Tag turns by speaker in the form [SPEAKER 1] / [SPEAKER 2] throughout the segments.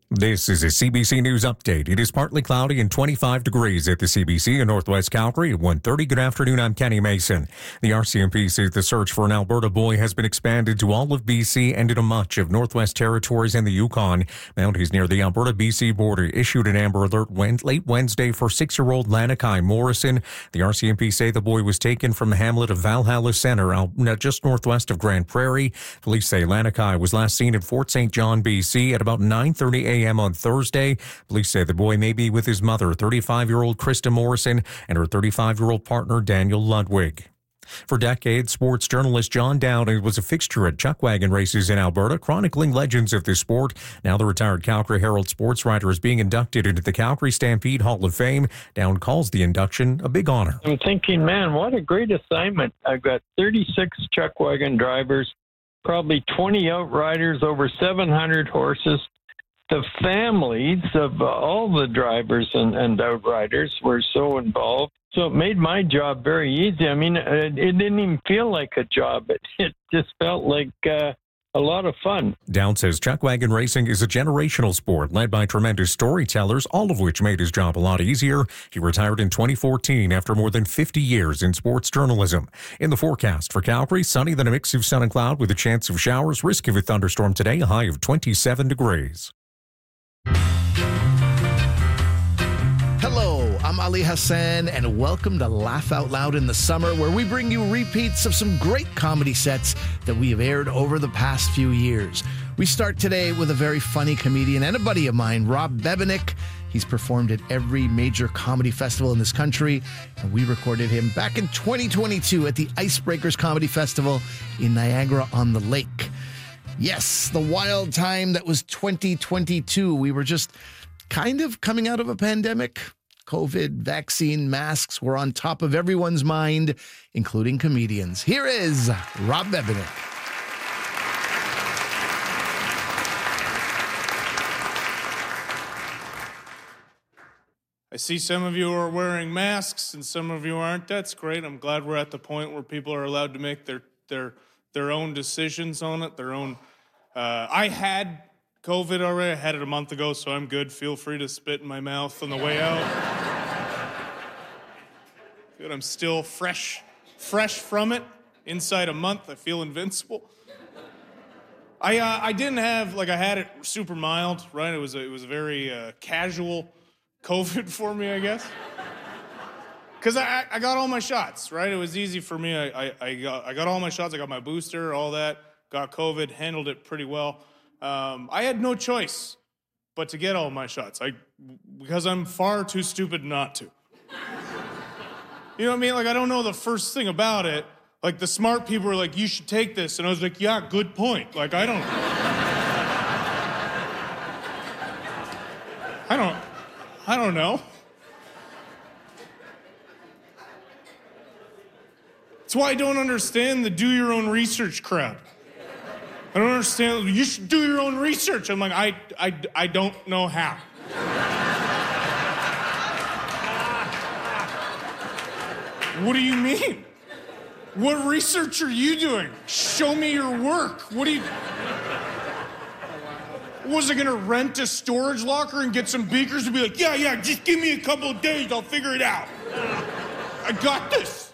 [SPEAKER 1] This is a CBC News update. It is partly cloudy and 25 degrees at the CBC in Northwest Calgary at 1:30. Good afternoon, I'm Kenny Mason. The RCMP says the search for an Alberta boy has been expanded to all of BC and into much of Northwest Territories and the Yukon. Mounties near the Alberta-BC border issued an Amber Alert late Wednesday for 6-year-old Lanakai Morrison. The RCMP say the boy was taken from the hamlet of Valhalla Centre, just northwest of Grand Prairie. Police say Lanakai was last seen at Fort St. John, BC at about 9:30 a.m. on Thursday. Police say the boy may be with his mother, 35-year-old Krista Morrison, and her 35-year-old partner, Daniel Ludwig. For decades, sports journalist John Downing was a fixture at chuck wagon races in Alberta, chronicling legends of this sport. Now the retired Calgary Herald sports writer is being inducted into the Calgary Stampede Hall of Fame. Down calls the induction a big honor.
[SPEAKER 2] I'm thinking, man, what a great assignment. I've got 36 chuck wagon drivers, probably 20 outriders, over 700 horses. The families of all the drivers and outriders were so involved. So it made my job very easy. I mean, it didn't even feel like a job. It just felt like a lot of fun.
[SPEAKER 1] Down says chuck wagon racing is a generational sport led by tremendous storytellers, all of which made his job a lot easier. He retired in 2014 after more than 50 years in sports journalism. In the forecast for Calgary, sunny, then a mix of sun and cloud with a chance of showers, risk of a thunderstorm today, a high of 27 degrees.
[SPEAKER 3] Hello, I'm Ali Hassan, and welcome to Laugh Out Loud in the Summer, where we bring you repeats of some great comedy sets that we have aired over the past few years. We start today with a very funny comedian and a buddy of mine, Rob Bebenick. He's performed at every major comedy festival in this country, and we recorded him back in 2022 at the Icebreakers Comedy Festival in Niagara-on-the-Lake. Yes, the wild time that was 2022. We were just kind of coming out of a pandemic. COVID, vaccine, masks were on top of everyone's mind, including comedians. Here is Rob Bebenick.
[SPEAKER 4] I see some of you are wearing masks and some of you aren't. That's great. I'm glad we're at the point where people are allowed to make their own decisions on it, their own. I had COVID already. I had it a month ago, so I'm good. Feel free to spit in my mouth on the way out. Good. I'm still fresh from it. Inside a month, I feel invincible. I didn't have, I had it super mild, right? It was a very casual COVID for me, I guess. Because I got all my shots, right? It was easy for me. I got all my shots. I got my booster, all that. Got COVID, handled it pretty well. I had no choice but to get all my shots. Because I'm far too stupid not to. You know what I mean? I don't know the first thing about it. The smart people were like, you should take this. And I was like, yeah, good point. I don't know. That's why I don't understand the do your own research crowd. I don't understand. You should do your own research. I'm like, I don't know how. What do you mean? What research are you doing? Show me your work. Was I gonna rent a storage locker and get some beakers and be like, yeah, just give me a couple of days, I'll figure it out. I got this.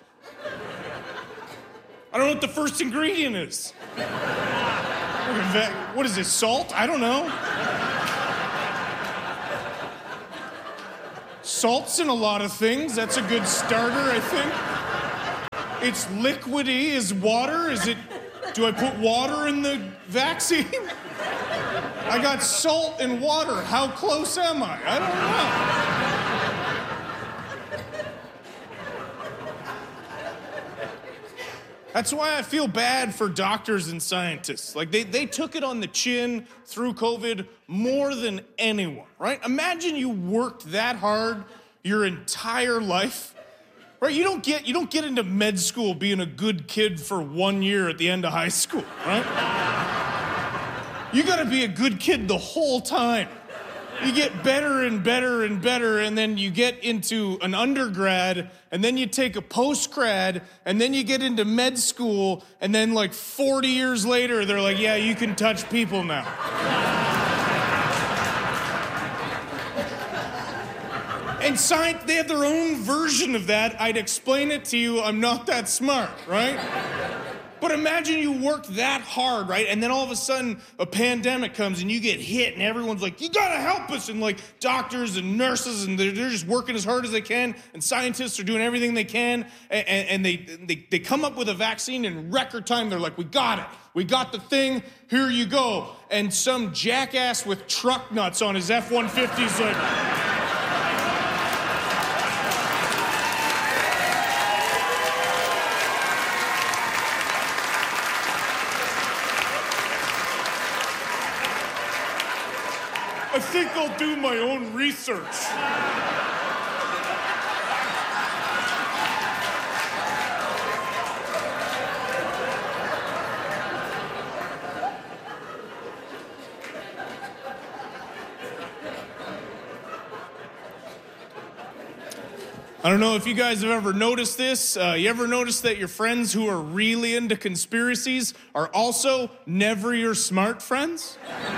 [SPEAKER 4] I don't know what the first ingredient is. What is this, salt? I don't know. Salt's in a lot of things. That's a good starter, I think. It's liquidy. Is water? Do I put water in the vaccine? I got salt and water. How close am I? I don't know. That's why I feel bad for doctors and scientists. They took it on the chin through COVID more than anyone, right? Imagine you worked that hard your entire life, right? You don't get into med school being a good kid for 1 year at the end of high school, right? You gotta be a good kid the whole time. You get better and better and better, and then you get into an undergrad, and then you take a postgrad, and then you get into med school, and then 40 years later, they're like, yeah, you can touch people now. And science, they have their own version of that. I'd explain it to you. I'm not that smart, right? But imagine you work that hard, right? And then all of a sudden, a pandemic comes and you get hit and everyone's like, you gotta help us. And like doctors and nurses, and they're just working as hard as they can. And scientists are doing everything they can. And they come up with a vaccine in record time. They're like, we got it. We got the thing. Here you go. And some jackass with truck nuts on his F-150 is like... I think I'll do my own research. I don't know if you guys have ever noticed this. You ever notice that your friends who are really into conspiracies are also never your smart friends?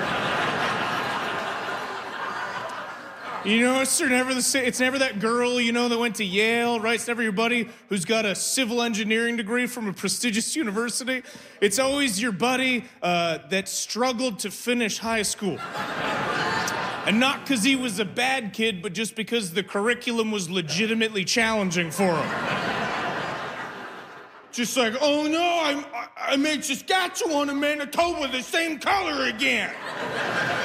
[SPEAKER 4] You know, it's never that girl, you know, that went to Yale, right? It's never your buddy who's got a civil engineering degree from a prestigious university. It's always your buddy that struggled to finish high school. And not because he was a bad kid, but just because the curriculum was legitimately challenging for him. Just like, oh no, I made Saskatchewan and Manitoba the same color again.